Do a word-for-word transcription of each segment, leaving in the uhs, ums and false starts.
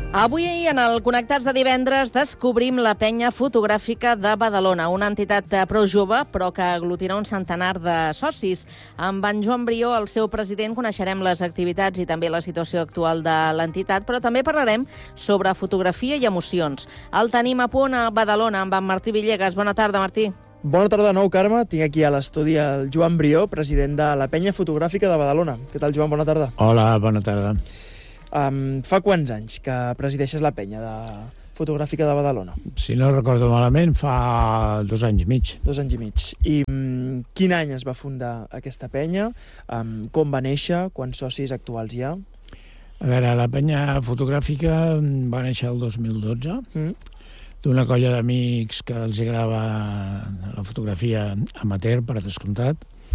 Avui en el Connectats de divendres descobrim la penya fotogràfica de Badalona, una entitat prou jove però que aglutina un centenar de socis. Amb en Joan Brió, el seu president, coneixerem les activitats i també la situació actual de l'entitat, però també parlarem sobre fotografia i emocions. El tenim a punt a Badalona amb en Martí Villegas. Bona tarda, Martí. Bona tarda de nou, Carme. Tinc aquí a l'estudi el Joan Brió, president de la penya fotogràfica de Badalona. Què tal, Joan? Bona tarda. Hola, bona tarda. Um, fa quants anys que presideixes la penya de fotogràfica de Badalona? Si no recordo malament, fa dos anys i mig. Dos anys i mig. I um, quin any es va fundar aquesta penya? Um, com va néixer? Quants socis actuals hi ha? A veure, la penya fotogràfica va néixer el dos mil dotze, mm. d'una colla d'amics que els agradava la fotografia amateur, per descomptat.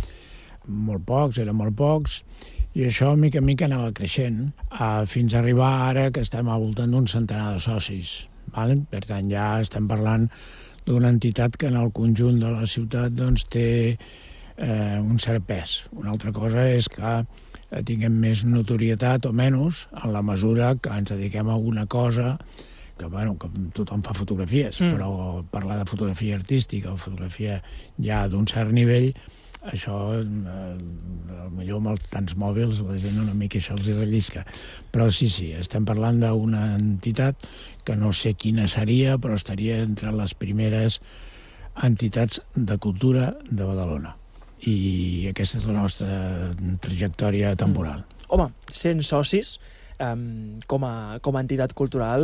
Molt pocs, eren molt pocs, i això, mica en mica, anava creixent, uh, fins a arribar ara que estem al voltant d'un centenar de socis. Val? Per tant, ja estem parlant d'una entitat que en el conjunt de la ciutat doncs, té eh, un cert pes. Una altra cosa és que eh, tinguem més notorietat o menys en la mesura que ens dediquem a una cosa que, bueno, que tothom fa fotografies, mm. però parlar de fotografia artística o fotografia ja d'un cert nivell, això, eh, millor amb els tants mòbils, la gent una mica això els hi rellisca. Però sí, sí, estem parlant d'una entitat que no sé quina seria, però estaria entre les primeres entitats de cultura de Badalona. I aquesta és la nostra trajectòria temporal. Mm. Home, cent socis, um, com, a, com a entitat cultural,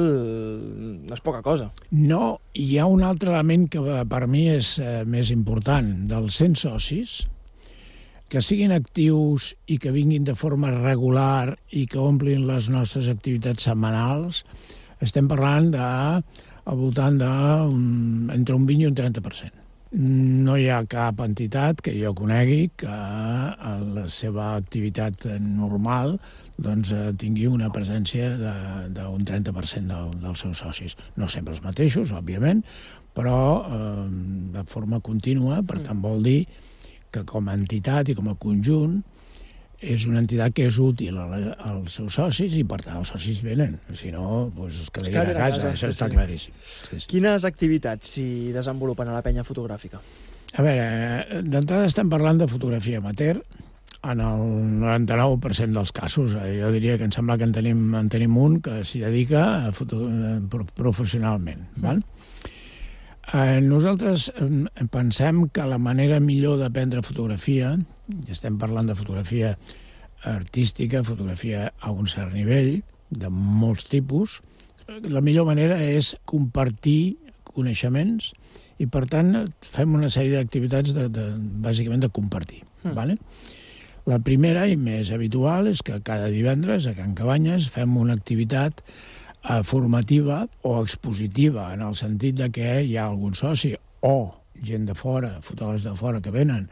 no és poca cosa. No, hi ha un altre element que per mi és eh, més important. Dels cent socis, que siguin actius i que vinguin de forma regular i que omplin les nostres activitats setmanals, estem parlant de, al voltant de un, entre un vint i un trenta per cent. No hi ha cap entitat que jo conegui que en la seva activitat normal doncs, tingui una presència d'un trenta per cent del, dels seus socis. No sempre els mateixos, òbviament, però eh, de forma contínua, per tant vol dir que com a entitat i com a conjunt és una entitat que és útil als seus socis i, per tant, els socis venen. Si no, doncs es quedarien a casa, casa, això sí, està sí. claríssim. Sí, sí. Quines activitats s'hi desenvolupen a la penya fotogràfica? A veure, d'entrada estem parlant de fotografia amateur en el noranta-nou per cent dels casos. Jo diria que em sembla que en tenim, en tenim un que s'hi dedica a foto, professionalment, mm. val? Eh, nosaltres eh, pensem que la manera millor d'aprendre fotografia, i estem parlant de fotografia artística, fotografia a un cert nivell, de molts tipus, la millor manera és compartir coneixements i, per tant, fem una sèrie d'activitats de, de, bàsicament de compartir. Mm. Vale? La primera i més habitual és que cada divendres a Can Cabanyes fem una activitat formativa o expositiva, en el sentit de que hi ha algun soci o gent de fora, fotògrafs de fora que venen,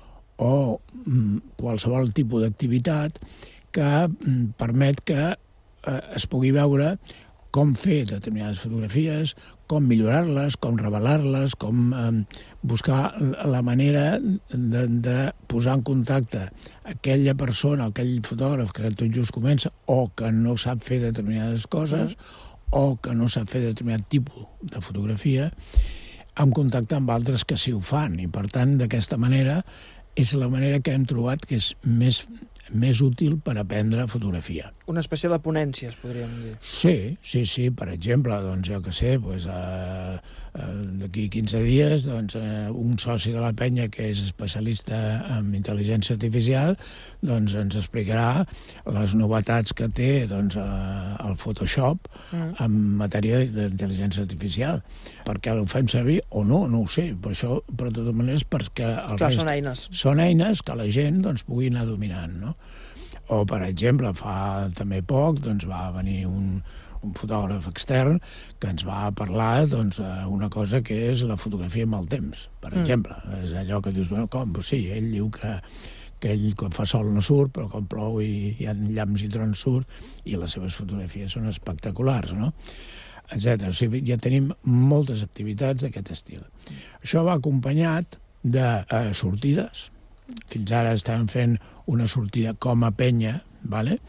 o mm, qualsevol tipus d'activitat que mm, permet que eh, es pugui veure com fer determinades fotografies, com millorar-les, com revelar-les, com eh, buscar la manera de, de posar en contacte aquella persona, aquell fotògraf que tot just comença o que no sap fer determinades coses mm. o que no sap fer determinat tipus de fotografia, en contacte amb altres que sí ho fan. I, per tant, d'aquesta manera és la manera que hem trobat que és més més útil per aprendre fotografia. Una espècie de ponències, podríem dir. Sí, sí, sí. Per exemple, doncs, jo què sé, doncs, eh, eh, d'aquí quinze dies doncs, eh, un soci de la penya que és especialista en intel·ligència artificial doncs, ens explicarà les novetats que té doncs, eh, el Photoshop mm. en matèria d'intel·ligència artificial. Per què ho fem servir o no, no ho sé. Per això, però de totes maneres, perquè els Clar, són eines. Són eines que la gent doncs, pugui anar dominant, no? O, per exemple, fa també poc doncs, va venir un, un fotògraf extern que ens va parlar doncs, una cosa que és la fotografia amb el temps, per mm. exemple. És allò que dius, bueno, com? Pues sí, ell diu que, que ell quan fa sol no surt, però quan plou i hi ha llamps i trons surt, i les seves fotografies són espectaculars, no? Etcètera. O sigui, ja tenim moltes activitats d'aquest estil. Això va acompanyat de eh, sortides. Fins ara estem fent una sortida com a penya, vale?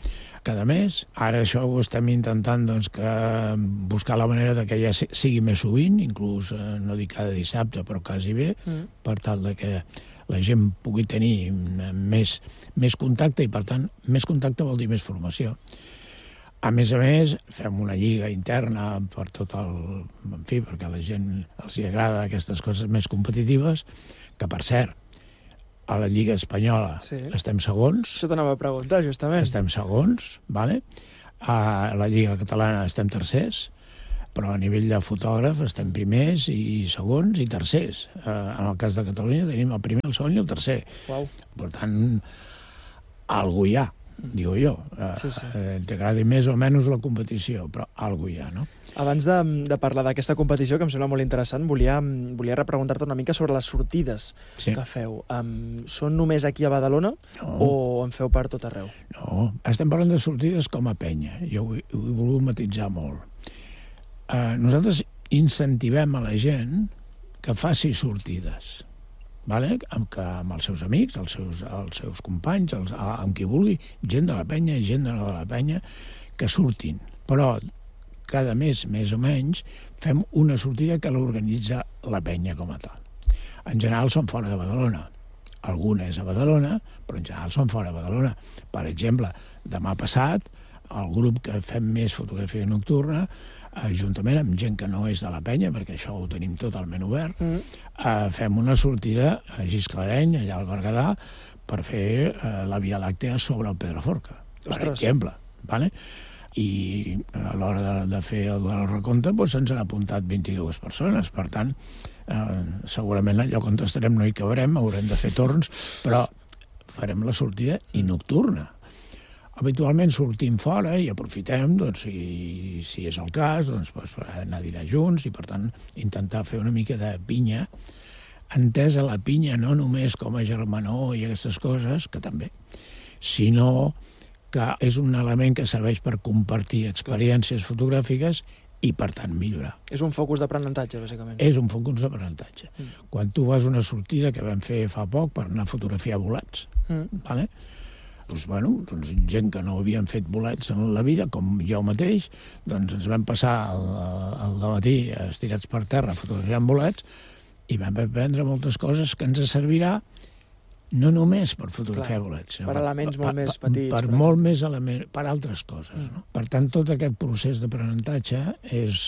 cada mes. Ara això ho estem intentant doncs, que buscar la manera de que ja sigui més sovint, inclús eh, no dic cada dissabte, però quasi bé, mm. per tal de que la gent pugui tenir més, més contacte i, per tant, més contacte vol dir més formació. A més a més, fem una lliga interna per tot el... En fi, perquè a la gent els agrada aquestes coses més competitives, que, per cert, a la Lliga Espanyola sí. estem segons. Això t'anava a preguntar, justament. Estem segons, vale? A la Lliga Catalana estem tercers, però a nivell de fotògraf estem primers i segons i tercers. En el cas de Catalunya tenim el primer, el segon i el tercer. Uau. Per tant, algú hi ha, digo jo. Sí, sí. Eh, T'agradi més o menys la competició, però algú hi ha, no? Abans de, de parlar d'aquesta competició, que em sembla molt interessant, volia, volia repreguntar-te una mica sobre les sortides sí. que feu. Um, són només aquí a Badalona no. o en feu per tot arreu? No, estem parlant de sortides com a penya. Jo ho, ho he volgut matitzar molt. Uh, nosaltres incentivem a la gent que faci sortides, vale? amb, que, amb els seus amics, els seus, els seus companys, els, amb qui vulgui, gent de la penya, gent de la penya, que surtin. Però cada mes, més o menys, fem una sortida que l'organitza la penya com a tal. En general són fora de Badalona. Alguna és a Badalona, però en general són fora de Badalona. Per exemple, demà passat, el grup que fem més fotografia nocturna, eh, juntament amb gent que no és de la penya, perquè això ho tenim totalment obert, mm. eh, fem una sortida a Gisclareny, allà al Berguedà, per fer eh, la Via Làctea sobre el Pedraforca, per Ostres. exemple. Vale? I a l'hora de, de fer el, el recompte doncs ens han apuntat vint-i-dues persones. Per tant, eh, segurament allò on estarem no hi cabrem, haurem de fer torns, però farem la sortida i nocturna. Habitualment sortim fora i aprofitem, doncs, si, si és el cas, doncs, doncs, anar a dinar junts i, per tant, intentar fer una mica de pinya, entesa la pinya no només com a germanor i aquestes coses, que també, sinó que és un element que serveix per compartir experiències fotogràfiques i, per tant, millorar. És un focus d'aprenentatge, bàsicament. És un focus d'aprenentatge. Mm. Quan tu vas a una sortida que vam fer fa poc per anar a fotografiar bolets, mm. vale? doncs, bueno, doncs, gent que no havien fet bolets en la vida, com jo mateix, doncs ens vam passar el, el dematí estirats per terra fotografiant bolets i vam aprendre moltes coses que ens servirà no només per fotografiar Clar, bolets, sinó per elements per, molt per, més petits. Per, per molt més elements, per altres coses. Mm. No? Per tant, tot aquest procés d'aprenentatge és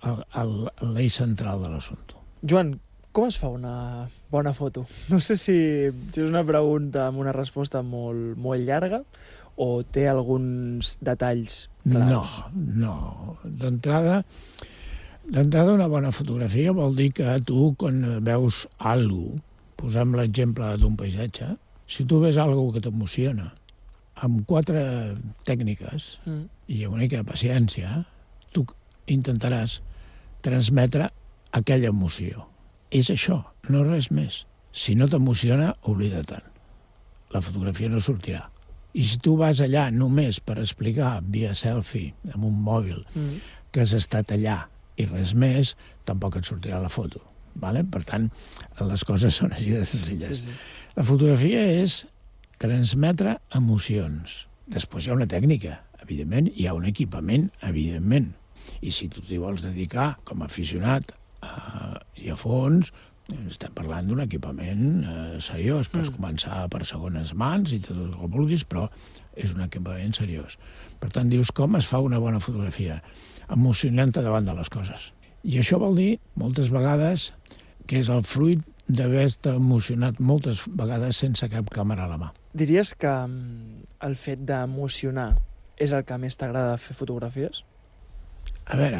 l'eix central de l'assumpte. Joan, com es fa una bona foto? No sé si, si és una pregunta amb una resposta molt, molt llarga o té alguns detalls claus. No, no. D'entrada, d'entrada una bona fotografia vol dir que tu, quan veus alguna cosa, posem l'exemple d'un paisatge, si tu ves alguna cosa que t'emociona, amb quatre tècniques mm. i una mica de paciència, tu intentaràs transmetre aquella emoció. És això, no res més. Si no t'emociona, oblida-te'n. La fotografia no sortirà. I si tu vas allà només per explicar via selfie, amb un mòbil, mm. que has estat allà i res més, tampoc et sortirà la foto. Vale? Per tant, les coses són així de senzilles. Sí, sí. La fotografia és transmetre emocions. Després hi ha una tècnica, evidentment, hi ha un equipament, evidentment. I si tu t'hi vols dedicar com a aficionat eh, i a fons, estem parlant d'un equipament eh, seriós. Pots mm. començar per segones mans i tot el que vulguis, però és un equipament seriós. Per tant, dius, com es fa una bona fotografia? Emocionant-te davant de les coses. I això vol dir, moltes vegades, que és el fruit d'haver-te emocionat moltes vegades sense cap càmera a la mà. Diries que el fet d'emocionar és el que més t'agrada fer fotografies? A veure,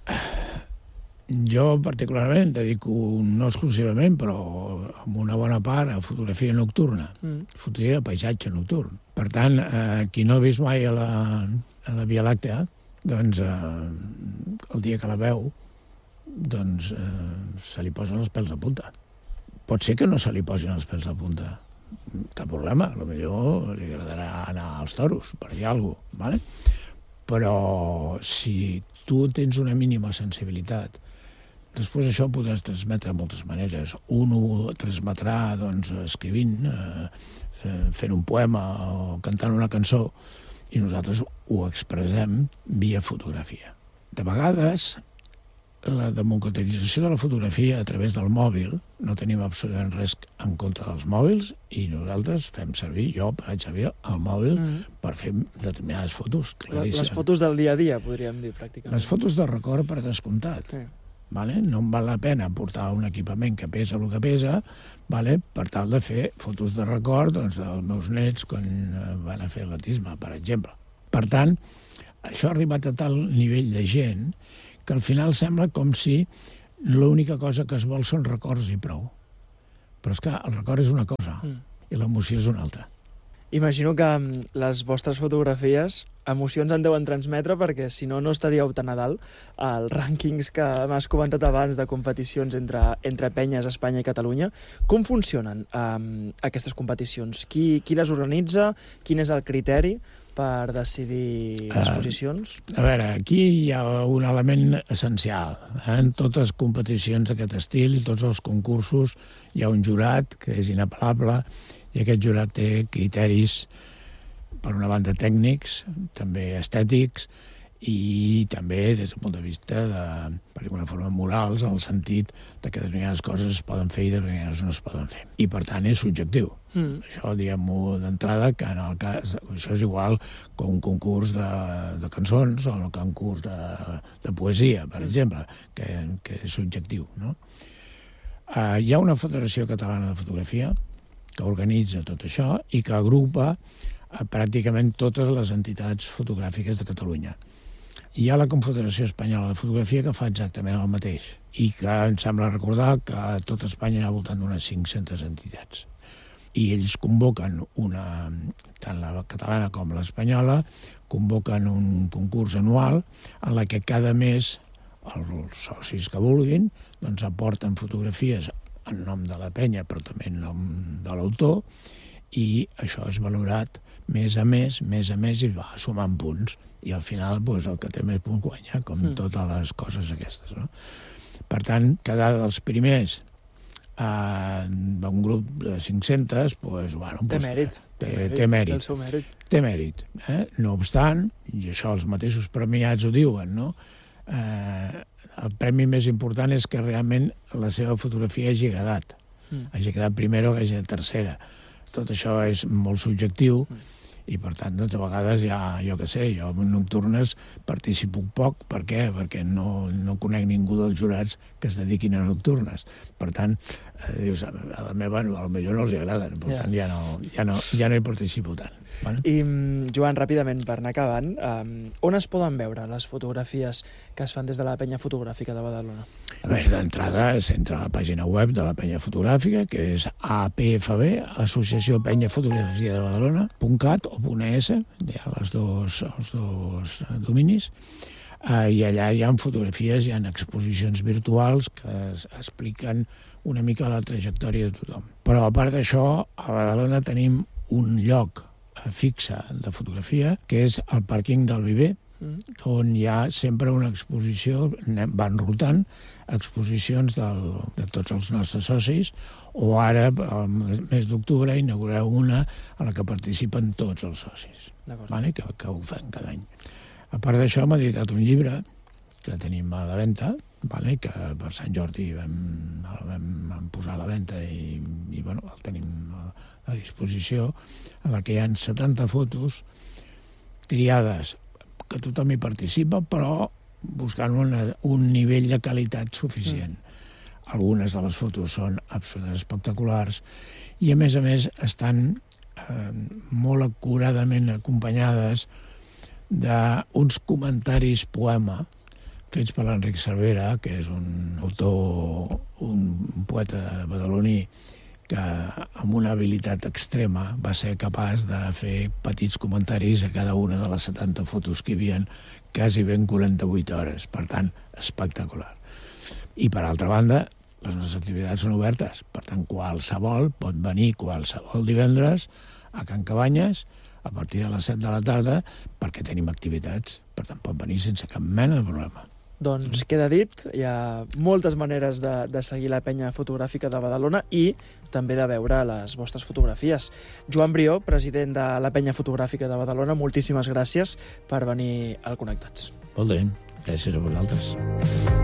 jo particularment dedico, no exclusivament, però amb una bona part, a fotografia nocturna, mm. fotografia de paisatge nocturn. Per tant, eh, qui no ha vist mai a la, a la Via Làctea, doncs eh, el dia que la veu, doncs eh, se li posen els pèls de punta. Pot ser que no se li posin els pèls de punta. Cap problema, potser li agradarà anar als toros, per dir alguna cosa, ¿vale? Però si tu tens una mínima sensibilitat, després això ho podràs transmetre de moltes maneres. Un ho transmetrà doncs, escrivint, eh, fent un poema o cantant una cançó, i nosaltres ho expressem via fotografia. De vegades, la democratització de la fotografia a través del mòbil, no tenim absolutament res en contra dels mòbils, i nosaltres fem servir, jo faig servir el mòbil mm. per fer determinades fotos. Les fotos del dia a dia, podríem dir, pràcticament. Les fotos de record, per descomptat. Sí. Vale? No em val la pena portar un equipament que pesa el que pesa, vale? Per tal de fer fotos de record doncs, dels meus nets quan van a fer atletisme, per exemple. Per tant, això ha arribat a tal nivell de gent que al final sembla com si l'única cosa que es vol són records i prou. Però és que el record és una cosa mm. i l'emoció és una altra. Imagino que les vostres fotografies emocions en deuen transmetre, perquè si no, no estaríeu tan a dalt als rànquings que m'has comentat abans de competicions entre, entre penyes a Espanya i Catalunya. Com funcionen um, aquestes competicions? Qui, qui les organitza? Quin és el criteri per decidir les uh, posicions? A veure, aquí hi ha un element essencial. Eh? En totes les competicions d'aquest estil i tots els concursos hi ha un jurat que és inapel·lable, i aquest jurat té criteris, per una banda, tècnics, també estètics, i també des del punt de vista de, per alguna forma, morals, en el sentit de que determinades coses es poden fer i determinades no es poden fer. I, per tant, és subjectiu. Mm. Això, diguem-ho d'entrada, que en el cas... Això és igual que un concurs de, de cançons o un concurs de, de poesia, per mm. exemple, que, que és subjectiu, no? Uh, hi ha una Federació Catalana de Fotografia que organitza tot això i que agrupa a pràcticament totes les entitats fotogràfiques de Catalunya. Hi ha la Confederació Espanyola de Fotografia que fa exactament el mateix i que em sembla recordar que a tot Espanya hi ha al voltant d'unes cinc-centes entitats. I ells convoquen una, tant la catalana com l'espanyola, convoquen un concurs anual en la que cada mes els socis que vulguin doncs aporten fotografies en nom de la penya, però també en nom de l'autor, i això és valorat mes a mes, mes a mes, i va sumant punts. I al final, doncs, el que té més punts guanya, com mm. totes les coses aquestes, no? Per tant, quedar dels primers eh, d'un grup de cinc-centes, doncs, bueno... Té doncs, mèrit. Té, té mèrit. Té mèrit. Té el seu mèrit. Té mèrit. Eh? No obstant, i això els mateixos premiats ho diuen, no?, eh, el premi més important és que realment la seva fotografia hagi agradat. Mm. Hagi quedat primera o hagi quedat tercera. Tot això és molt subjectiu mm. i, per tant, doncs, a vegades ja, jo què sé, jo en nocturnes participo poc. Per què? Perquè no, no conec ningú dels jurats que es dediquin a nocturnes. Per tant, eh, dius, a la meva no, potser no els agraden. Per yeah. tant, ja no, ja, no, ja no hi participo tant. Vale? I, Joan, ràpidament, per anar acabant, um, on es poden veure les fotografies que es fan des de la penya fotogràfica de Badalona? A veure, d'entrada s'entra a la pàgina web de la penya fotogràfica, que és A P F B, Associació Penya Fotografia de Badalona, .cat o .es, hi ha els dos, els dos dominis, uh, i allà hi ha fotografies, hi ha exposicions virtuals que es, expliquen una mica la trajectòria de tothom. Però, a part d'això, a Badalona tenim un lloc fixa de fotografia, que és el pàrquing del Viver, mm. on hi ha sempre una exposició, van rotant exposicions del, de tots els nostres socis, o ara, al mes d'octubre, inaugureu una a la que participen tots els socis, vale? que, que ho fan cada any. A part d'això, m'ha editat un llibre que tenim a la venda, vale? que per Sant Jordi vam, vam, vam posar a la venda i, i bueno, el tenim a, a disposició, en la que hi ha setanta fotos triades, que tothom hi participa, però buscant una, un nivell de qualitat suficient. Mm. Algunes de les fotos són absolutament espectaculars i, a més a més, estan eh, molt acuradament acompanyades d'uns comentaris poema fets per l'Enric Cervera, que és un autor, un poeta badaloní, que amb una habilitat extrema va ser capaç de fer petits comentaris a cada una de les setanta fotos que hi havia, quasi ben quaranta-vuit hores. Per tant, espectacular. I, per altra banda, les nostres activitats són obertes. Per tant, qualsevol pot venir qualsevol divendres a Can Cabanyes a partir de les set de la tarda perquè tenim activitats. Per tant, pot venir sense cap mena de problema. Doncs queda dit, hi ha moltes maneres de, de seguir la penya fotogràfica de Badalona i també de veure les vostres fotografies. Joan Brió, president de la penya fotogràfica de Badalona, moltíssimes gràcies per venir al Connectats. Molt bé, gràcies a vosaltres.